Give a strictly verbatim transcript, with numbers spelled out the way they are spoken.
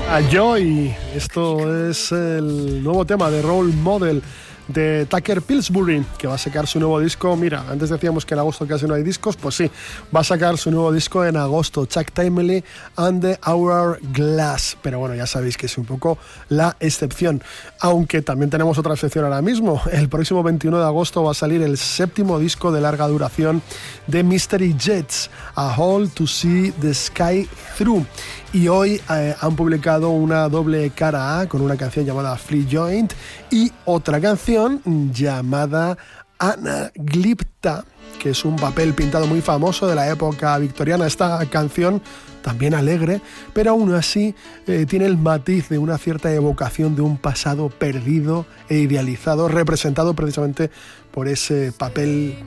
A Joy, esto es el nuevo tema de Role Model de Tucker Pillsbury, que va a sacar su nuevo disco. Mira, antes decíamos que en agosto casi no hay discos, pues sí, va a sacar su nuevo disco en agosto, Chuck Timely and the Hourglass, pero bueno, ya sabéis que es un poco la excepción, aunque también tenemos otra excepción ahora mismo. El próximo veintiuno de agosto va a salir el séptimo disco de larga duración de Mystery Jets, A Hole to See the Sky Through, y hoy eh, han publicado una doble cara A con una canción llamada Free Joint y otra canción llamada Anaglipta, que es un papel pintado muy famoso de la época victoriana. Esta canción también alegre, pero aún así eh, tiene el matiz de una cierta evocación de un pasado perdido e idealizado, representado precisamente por ese papel